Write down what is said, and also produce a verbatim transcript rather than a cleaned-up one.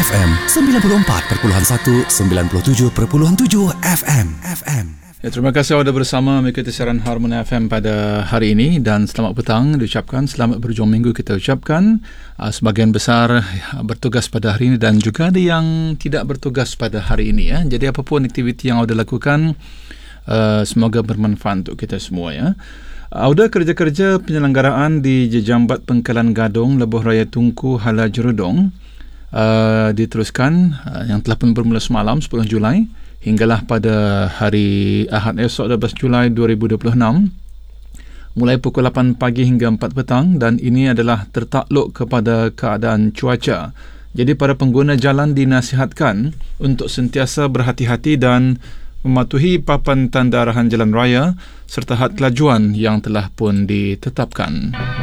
F M sembilan puluh empat perpuluhan satu, sembilan puluh tujuh perpuluhan tujuh F M. F M. Ya, terima kasih awak dah bersama mengikuti siaran Harmony F M pada hari ini, dan selamat petang diucapkan, selamat berjuang minggu kita ucapkan. Uh, sebahagian besar uh, bertugas pada hari ini dan juga ada yang tidak bertugas pada hari ini. Ya. Jadi apapun aktiviti yang awak dah lakukan, uh, semoga bermanfaat untuk kita semua. Ya. Auda kerja-kerja penyelenggaraan di Jejambat Pengkalan Gadong, Lebuh Raya Tunku, Hala Jerudong uh, diteruskan uh, yang telah pun bermula semalam sepuluh Julai hinggalah pada hari Ahad esok dua belas Julai dua ribu dua puluh enam mulai pukul lapan pagi hingga empat petang, dan ini adalah tertakluk kepada keadaan cuaca. Jadi para pengguna jalan dinasihatkan untuk sentiasa berhati-hati dan mematuhi papan tanda arahan jalan raya serta had kelajuan yang telah pun ditetapkan.